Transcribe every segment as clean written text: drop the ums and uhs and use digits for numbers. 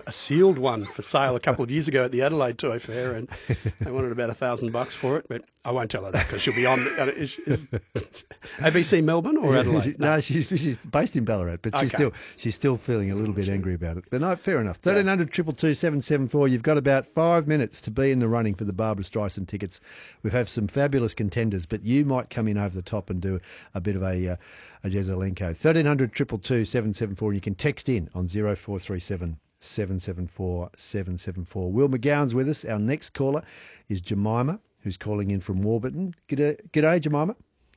a sealed one for sale a couple of years ago at the Adelaide Toy Fair, and they wanted about $1,000 for it. But I won't tell her that because she'll be on. Is ABC Melbourne or Adelaide? No, she's based in Ballarat, but she's still feeling a little bit angry about it. But no, fair enough. 1300 222 774. You've got about 5 minutes to be in the running for the Barbara Streisand tickets. We have some fabulous contenders, but you might come in over the top and do a bit of a Jezzelenko. 1300 222 774. You can text in on 0437 774 774. Will McGowan's with us. Our next caller is Jemima, who's calling in from Warburton. G'day, Jemima.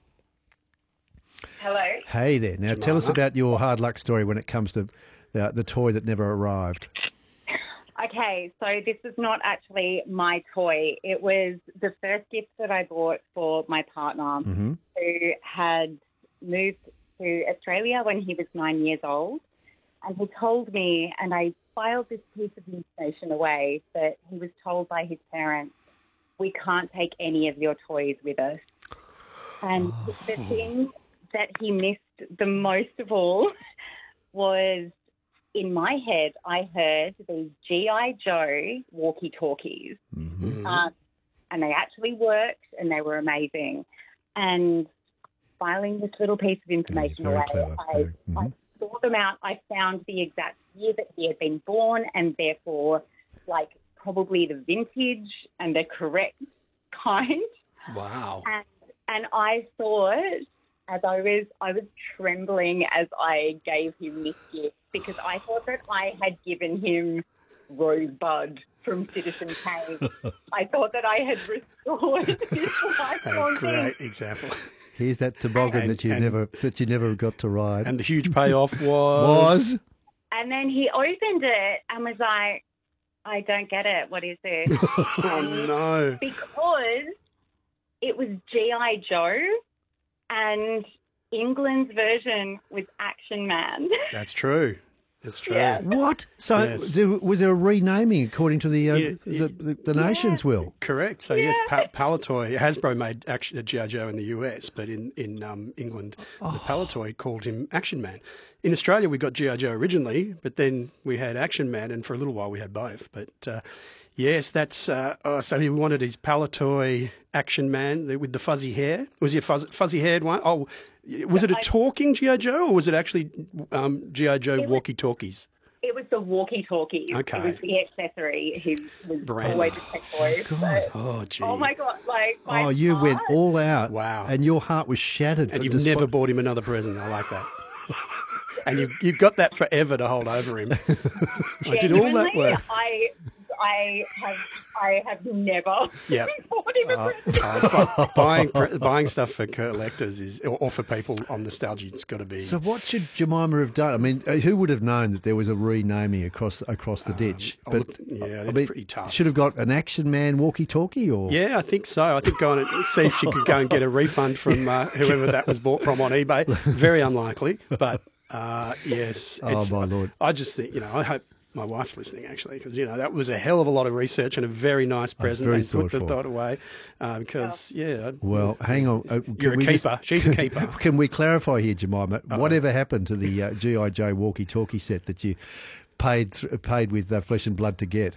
Hello. Hey there. Now, tell us about your hard luck story when it comes to the toy that never arrived. Okay, so this is not actually my toy. It was the first gift that I bought for my partner who had moved to Australia when he was 9 years old. And he told me, and I filed this piece of information away, that he was told by his parents, we can't take any of your toys with us. And the thing that he missed the most of all was, in my head, I heard these G.I. Joe walkie-talkies. And they actually worked and they were amazing. And filing this little piece of information away, I saw them out. I found the exact year that he had been born and therefore, probably the vintage and the correct kind. Wow. And I thought, as I was trembling as I gave him this gift, because I thought that I had given him Rosebud from Citizen Kane. I thought that I had restored this lifelong thing. Great example. Here's that toboggan that you never got to ride. And the huge payoff was? And then he opened it and was like, I don't get it. What is this? Oh, no. Because it was G.I. Joe and England's version was Action Man. That's true. That's true. Yeah. What? So was there a renaming according to the nation's will? Correct. So yes, Palitoy, Hasbro made G.I. Joe in the US, but in England, the Palitoy called him Action Man. In Australia, we got G.I. Joe originally, but then we had Action Man, and for a little while we had both. But yes, that's so he wanted his Palitoy Action Man with the fuzzy hair. Was he a fuzzy-haired one? Oh. Was it a talking G.I. Joe, or was it actually G.I. Joe walkie-talkies? It was the walkie-talkies. Okay. It was the accessory. He was always a tech boy. Oh, gee. Oh, my God. You went all out. Wow. And your heart was shattered. And you've never bought him another present. I like that. And you've got that forever to hold over him. I did all that work. I have never bought him a present. Buying stuff for collectors or for people on nostalgia, it's got to be. So what should Jemima have done? I mean, who would have known that there was a renaming across the ditch? It's pretty tough. Should have got an Action Man walkie-talkie, or? Yeah, I think so. I think go and see if she could go and get a refund from whoever that was bought from on eBay. Very unlikely, but yes. Oh, my Lord. I just think, I hope my wife's listening, actually, because, that was a hell of a lot of research and a very nice present. Very and put the thoughtful. thought away because, Well, hang on. You're a keeper. She's a keeper. Can we clarify here, Jemima? Whatever happened to the G.I. Joe walkie-talkie set that you paid with flesh and blood to get?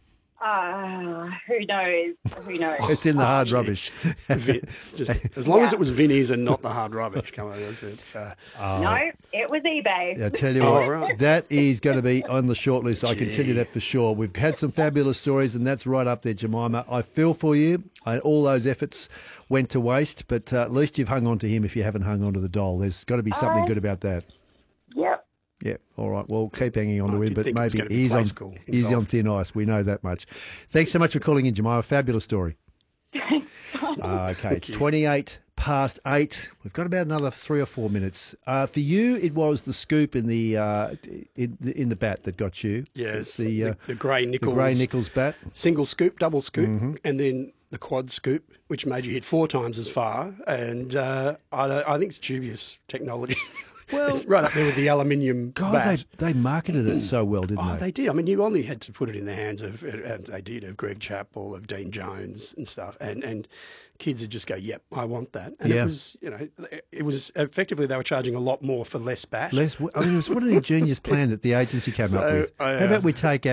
Who knows? It's in the hard rubbish. As long as it was Vinnie's and not the hard rubbish. Come on, No, it was eBay. I tell you what, that is going to be on the short list. I can tell you that for sure. We've had some fabulous stories, and that's right up there, Jemima. I feel for you. All those efforts went to waste, but at least you've hung on to him if you haven't hung on to the doll. There's got to be something good about that. Yep. Yeah, all right. Well, keep hanging on to him, but maybe he's on thin ice. We know that much. Thanks so much for calling in, Jemima. Fabulous story. Okay, it's 28 past 8. We've got about another 3 or 4 minutes. For you, it was the scoop in the bat that got you. Yes, the Gray Nichols. The Gray Nichols bat. Single scoop, double scoop, and then the quad scoop, which made you hit 4 times as far. And I think it's dubious technology. Well, it's right up there with the aluminium bat. They marketed it so well, didn't they? They did. I mean, you only had to put it in the hands of, of Greg Chappell, of Dean Jones and stuff. And kids would just go, yep, I want that. And it was effectively they were charging a lot more for less bat. What an ingenious plan that the agency came up with. How about we take